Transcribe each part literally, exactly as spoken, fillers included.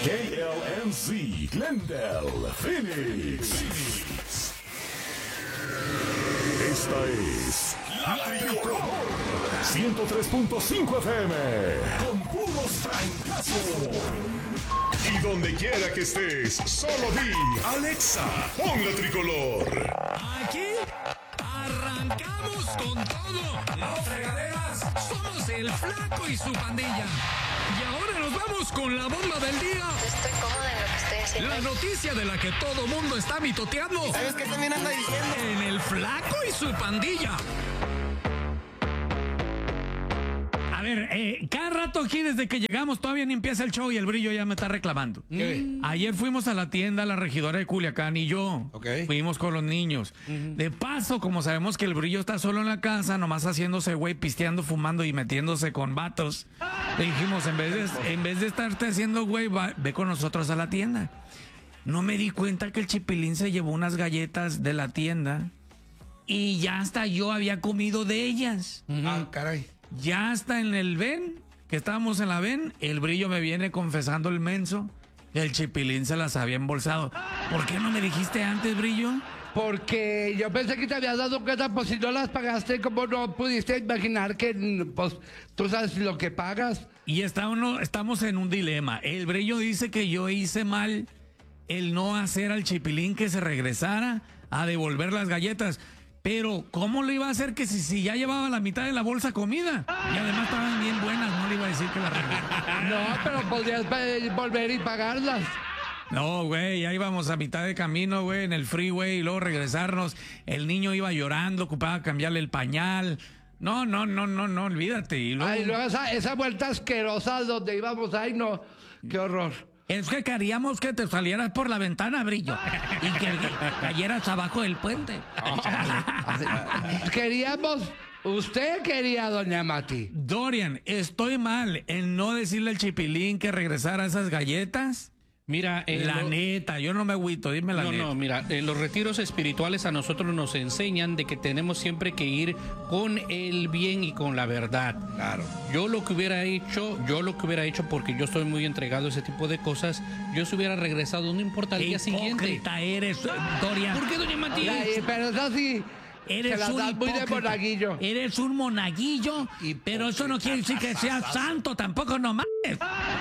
K L M C, Glendale, Phoenix. Esta es La Tricolor ciento tres punto cinco F M con puros trancazos. Y donde quiera que estés, solo di Alexa, pon La Tricolor. Aquí arrancamos con todo. Las fregaderas somos el Flaco y su pandilla. Y ahora nos vamos con la bomba del día. Estoy cómoda en lo que estoy haciendo. La noticia de la que todo mundo está mitoteando. ¿Sabes qué también anda diciendo? En el Flaco y su pandilla. A ver, eh, cada rato aquí desde que llegamos todavía ni empieza el show y el Brillo ya me está reclamando. ¿Qué? Ayer fuimos a la tienda, la regidora de Culiacán y yo. Okay. Fuimos con los niños. Uh-huh. De paso, como sabemos que el Brillo está solo en la casa, nomás haciéndose güey, pisteando, fumando y metiéndose con vatos, le dijimos, en vez de, en vez de estarte haciendo güey, va, ve con nosotros a la tienda. No me di cuenta que el Chipilín se llevó unas galletas de la tienda y ya hasta yo había comido de ellas. Uh-huh. Ah, caray. Ya hasta en el ven, que estábamos en la ven, el Brillo me viene confesando el menso que el Chipilín se las había embolsado. ¿Por qué no me dijiste antes, Brillo? Porque yo pensé que te habías dado cuenta, pues si no las pagaste, ¿cómo no pudiste imaginar que pues tú sabes lo que pagas? Y está uno, estamos en un dilema. El Brillo dice que yo hice mal el no hacer al Chipilín que se regresara a devolver las galletas. Pero, ¿cómo le iba a hacer que si, si ya llevaba la mitad de la bolsa comida? Y además estaban bien buenas, no le iba a decir que la regresara. No, pero podrías volver y pagarlas. No, güey, ya íbamos a mitad de camino, güey, en el freeway y luego regresarnos. El niño iba llorando, ocupaba cambiarle el pañal. No, no, no, no, no, olvídate. Y luego... Ay, luego esa, esa vuelta asquerosa donde íbamos, ay, no, qué horror. Es que queríamos que te salieras por la ventana, Brillo, y que cayeras abajo del puente. Queríamos, usted quería, doña Mati. Dorian, ¿estoy mal en no decirle al Chipilín que regresara esas galletas? Mira, eh, la lo... neta, yo no me agüito, dime la no, neta. No, no, mira, eh, los retiros espirituales a nosotros nos enseñan de que tenemos siempre que ir con el bien y con la verdad. Claro. Yo lo que hubiera hecho, yo lo que hubiera hecho, porque yo estoy muy entregado a ese tipo de cosas, yo se hubiera regresado, no importa el Qué día siguiente. hipócrita eres, Dorian. ¿Por qué, doña Mati? Ay, pero eso sí... Eres la un das muy de monaguillo. Eres un monaguillo, pero eso no quiere decir que seas santo tampoco, no mames.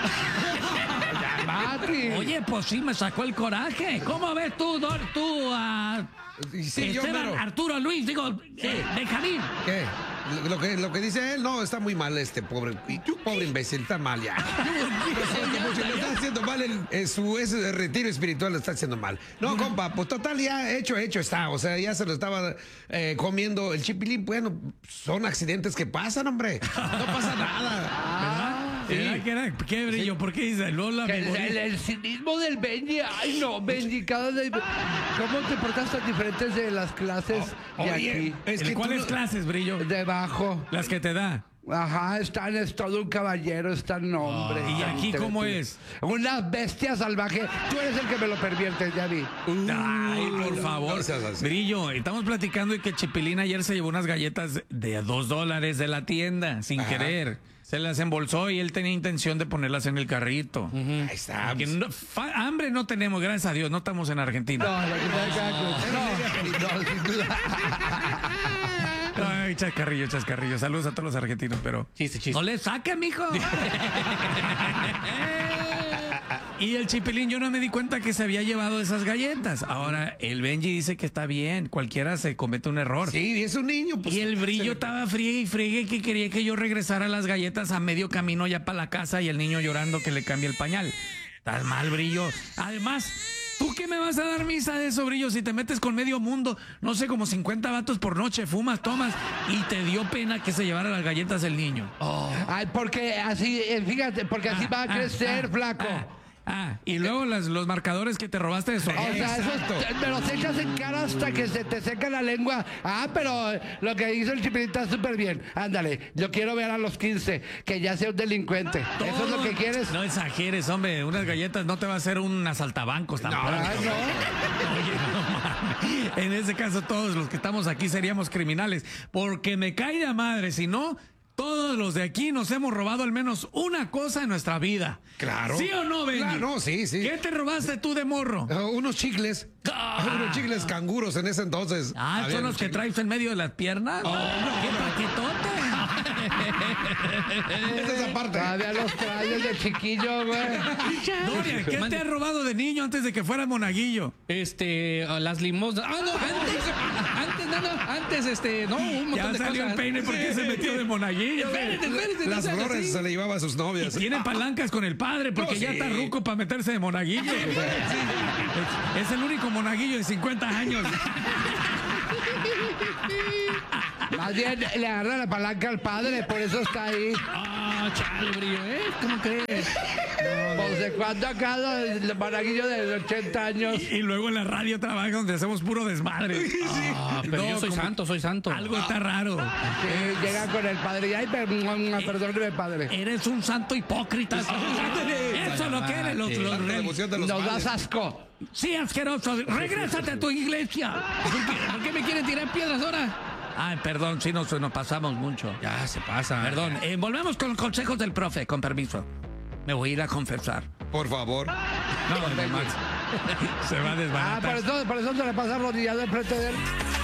Oye, pues sí, me sacó el coraje. ¿Cómo ves tú, Dor, tú, a sí, Esteban, yo, Arturo, Luis, digo, sí. eh, Benjamín? ¿Qué? Lo que, lo que dice él, no, está muy mal este pobre, pobre imbécil, está mal ya. Lo está haciendo mal, el, el, su ese retiro espiritual lo está haciendo mal. No, compa, pues total, ya hecho, hecho está. O sea, ya se lo estaba eh, comiendo el Chipilín. Bueno, son accidentes que pasan, hombre. No pasa nada. ¿Verdad? Sí. ¿Qué, era? ¿Qué Brillo? ¿Por qué dice Lola? El, el, el cinismo del Benji. Ay, no, Benji, cada vez... ¿Cómo te portas tan diferentes de las clases oh, de oye, aquí? Es que ¿cuáles no... clases, Brillo? Debajo. Las que te da. Ajá, están, es todo un caballero, están hombre. Oh, ¿y aquí cómo es? Una bestia salvaje. Tú eres el que me lo perviertes, ya vi. Uh, Ay, por no, favor. No Brillo, estamos platicando de que Chipilín ayer se llevó unas galletas de dos dólares de la tienda, sin Ajá. querer. Se las embolsó y él tenía intención de ponerlas en el carrito. Uh-huh. Ahí está. No, fa, hambre no tenemos, gracias a Dios, no estamos en Argentina. No, no, no, sin duda. Ay, chascarrillo, chascarrillo. Saludos a todos los argentinos, pero... Chiste, chiste. No le saque, mijo. Y el Chipilín, yo no me di cuenta que se había llevado esas galletas. Ahora, el Benji dice que está bien. Cualquiera se comete un error. Sí, es un niño. Pues, y el Brillo se... estaba friegue y friegue que quería que yo regresara las galletas a medio camino ya para la casa y el niño llorando que le cambie el pañal. Estás mal, Brillo. Además... ¿Tú qué me vas a dar misa de eso, Brillo? Si te metes con medio mundo, no sé, como cincuenta vatos por noche, fumas, tomas, y te dio pena que se llevara las galletas el niño. Oh. Ay, porque así, fíjate, porque así ah, va a crecer, ah, flaco. Ah, ah, y luego las, los marcadores que te robaste de Soriana. O sea, esos me los echas en cara hasta que se te seca la lengua. Ah, pero lo que hizo el Chipilín está súper bien. Ándale, yo quiero ver a los quince, que ya sea un delincuente. Todo. ¿Eso es lo que quieres? No exageres, hombre. Unas galletas no te va a hacer un asaltabancos tampoco. No, no. Oye, no mames. En ese caso, todos los que estamos aquí seríamos criminales. Porque me cae de madre, si no... todos los de aquí nos hemos robado al menos una cosa en nuestra vida. Claro. ¿Sí o no, Benny? Claro, no, sí, sí. ¿Qué te robaste tú de morro? Ah, unos chicles. Ah. Unos chicles canguros en ese entonces. Ah, Había ¿son los unos que chicles. traes en medio de las piernas? ¡Qué paquetote! Esa es aparte. Todavía los traes de chiquillo, güey. Doria, ¿qué te has robado de niño antes de que fueras monaguillo? Este, ah, las limosnas. Ah, no, antes, antes, no, no, antes, este, no, un montón Ya de salió cosas. el peine porque se metió de monaguillo. Espérate, espérate, no Las seas flores así. se le llevaba a sus novias. Tiene palancas con el padre porque No, ya sí. está ruco para meterse de monaguillo. Es, es el único monaguillo de cincuenta años. Más bien le agarra la palanca al padre, por eso está ahí. Ah, chale, brillo, ¿eh? ¿Cómo crees? Pues de cuando acá el monaguillo de ochenta años. Y luego en la radio trabaja donde hacemos puro desmadre. Ah, pero No, yo soy como- santo, soy santo. Algo está raro. Sí, llega con el padre y ay, per- perdóneme, padre. Eres un santo hipócrita. Eso es lo que eres. Los, los La rel- devoción de los Nos males. das asco. Sí, asqueroso. Regrésate a tu iglesia. ¿Por qué, por qué me quieren tirar piedras ahora? Ay, perdón, sí nos, nos pasamos mucho. Ya se pasa. Perdón, eh, volvemos con los consejos del profe, con permiso. Me voy a ir a confesar. Por favor. No, además. Se va a Ah, desbaratar. por eso, por eso se le pasa arrodillado enfrente de él.